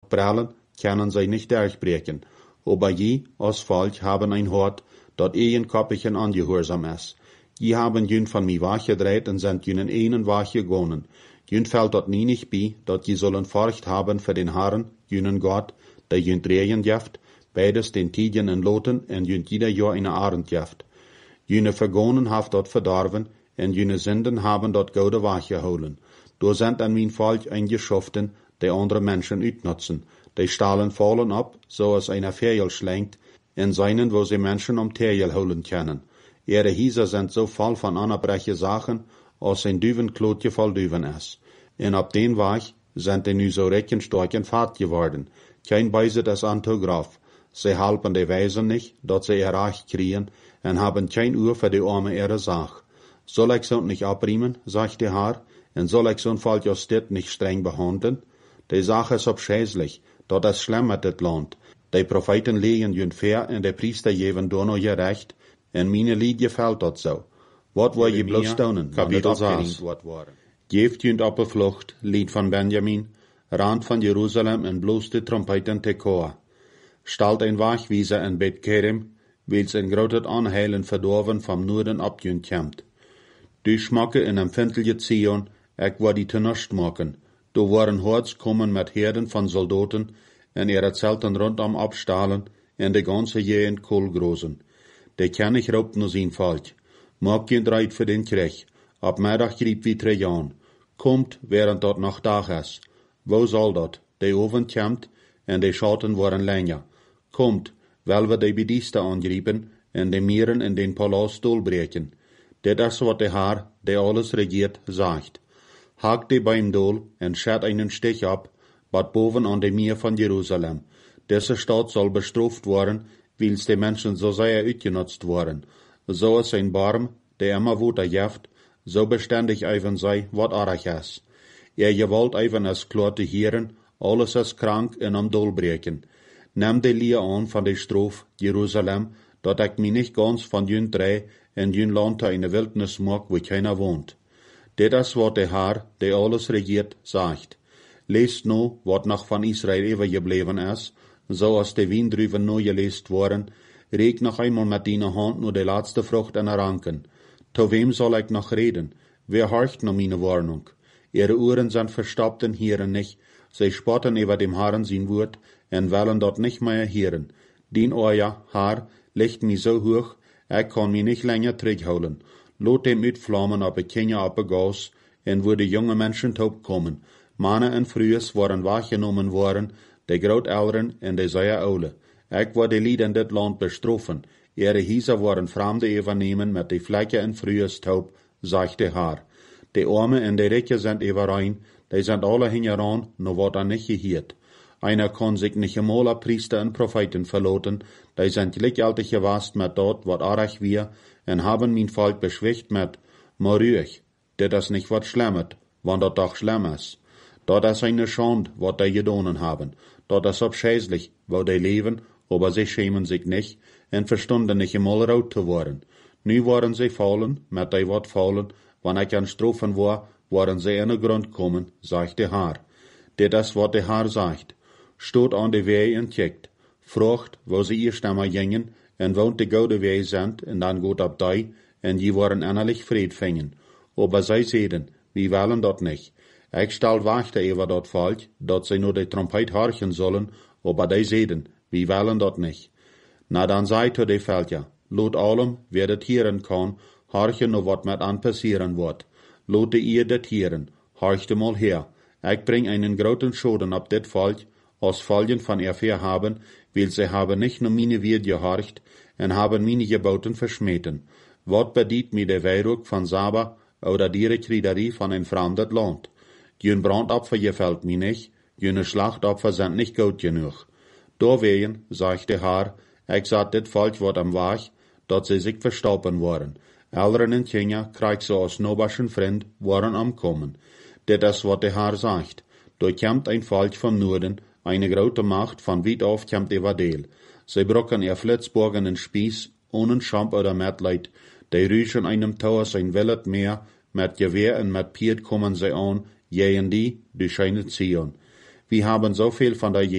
prellen, können sie nicht durchbrechen. Aber je, als Volk, haben ein Hort, dat eigenkoppig angehorsam ist. Je haben jün von mi wachgedreht und sind jünen einen Wach gegangen. Jün fällt dort nie nicht bei, dat je sollen Furcht haben für den Herrn, jünen Gott, der jün drehen jaft, beides den Tidien en Loten en jün jeder Jahr eine Arend jaft. Jüne Vergonen haft dort verdorven, en jüne Sünden haben dort gode Wach geholen. Do sind an mein Volk eingeschoften, die andere Menschen utnutzen. Die stahlen fallen ab, so als einer Ferjel schlenkt, in seinen, wo sie Menschen Terjel holen können. Ihre Hieser sind so voll von anerbreche Sachen, als ein Düvenklotje voll Düven ist. En ab den Weg sind die nu so recken stark in Fahrt geworden. Kein Beise das Antograph. Sie halten die Weisen nicht, dat sie ihr Recht kriegen, en haben kein Uhr für die arme ihre Sach. Soll ich so nicht abriemen, sagt der Herr, en soll ich so ein Fall justit nicht streng behandeln? Die Sache ist abschäßlich, dat es schlimm mit dit Land. Die Propheten legen jün fair en die Priester geben dono je recht, en meine Lied gefällt dat so. Wat war je bloß staunen, Kapitel 6. Geeft jünt op Flucht, Lied von Benjamin, Rand von Jerusalem en bloß die Trompeten Tekoa. Stalt ein Wachwieser en Bet Kerem, wils ein grotet Anheilen verdorven vom Norden abjünt kämmt. Du schmacke in empfindliche Zion, ek war die Tönnerst machen. Do waren Horts kommen mit Herden von Soldaten, en ihre Zelten rundum abstahlen, en de ganze Jehen kohlgroßen. De König raubt nur sein Volk. Mag jünt reit für den Krieg. Ab Mittag grieb wie Trajan. Kommt, während dort noch Tag ist. Wo soll dat? De Oven kämmt, en de Schatten waren länger. Kommt, weil wir de Bedieste angrieben, en de Mieren in den Palast dolbreken. Dit is wat de Herr, der alles regiert, sagt. Hakt de beim Dol en schert einen Stich ab, bat boven an de Meer von Jerusalem. Diese Stadt soll bestraft worden, wils de Menschen so sehr uitgenutzt worden. So ist ein Barm, der immer wuter jaft, so beständig even sei, wat arg is. Gewollt even es klar te hieren, alles is krank en am Dol breken. Neem de Lie an van de Strof, Jerusalem, dat ik mi nicht ganz van jün drei en jün Land in de Wildnis mag, wo keiner wohnt. Dit is wat de Herr, der alles regiert, sagt. Leest nu, wat noch van Israel übergebleven is, so als de Wiendruven nu geleest worden, reek noch einmal mit deiner Hand nur de laatste Frucht an Ranken. To wem soll ich noch reden? Wer horcht noch meine Warnung? Ihre Ohren sind verstoppt und hören nicht, sie spotten über dem Herrn sein Wort, und wollen dort nicht mehr hören. Dien euer Herr liegt mi so hoch, ich kann mi nicht länger zurückholen. Lot dem uitvlammen op Kenia op Gas, en wo de junge Menschen taub kommen. Mannen en Frühes waren wahrgenommen worden, de Grootouderen en de zeer Oude. Ik war de Lied in dit Land bestroffen. Ihre Hieser waren Fremde übernehmen mit de Flecke en Frühes taub, sagt de Herr. De Arme en de Rijke sind überein, die sind alle hingeran, no wat er nicht gehiert. Einer kann sich nicht einmal Priester en Propheten verloten, die sind gleichzeitig gewast mit dort, wat arg wir, en haben mein Volk beschwicht mit, maar ruhig, dit is nicht wat schlemmet, wann dat doch schlimm is. Dat is eine Schande, wat die gedonen haben. Dat is abscheußlich, wo die leben, aber sie schämen sich nicht, en verstunden nicht einmal rot zu worden. Nu waren sie fallen, mit die wat fallen, wann ich an Strophen war, waren sie in den Grund kommen, sagt der Herr. Dit is wat der Herr sagt. Stoot an de Wei en kijkt. Vrocht, wo sie eerst einmal gingen, en woont de goude Wei sind, en dan goed op die, en die waren innerlich Fried fingen. Aber sie zeiden, wie wollen dat nicht. Ich stel wachte über dat Volk, dat sie nur de Trompet horchen sollen, aber die zeiden, wie wollen dat nicht. Na dan zei to de Völker, lot allem, wer dat hieren kann, horchen nur wat met an passieren wird. Lot de ihr dat hieren, horchte mal her. Ich bring einen großen Schoden ab dit Volk, als Folgen von Erfahr haben, weil sie haben nicht nur meine Wied gehorcht, en haben meine Geboten verschmeten. Wat bedient mir der Weihrug von Saba oder die Kriegerie von ein fremdes Land? Jün Brandopfer gefällt mir nicht, jüne Schlachtopfer sind nicht gut genug. Daweien, sagt der Herr, ich sah dit Volk wat am Wach, dat sie sich verstauben waren. Älteren in Kenia, krieg so als nobaschen Freund, waren am Kommen. Dit is wat der Herr sagt. Da kommt ein Volk vom Norden, eine große Macht von weit auf kommt über Deel. Sie brocken ihr Flitzborgenen Spieß, ohne Schamp oder Mitleid. Die rüschen einem Tauer sein Willet mehr, mit Gewehr und mit Piet kommen sie an, jähen die scheinen Zion. Wir haben so viel von der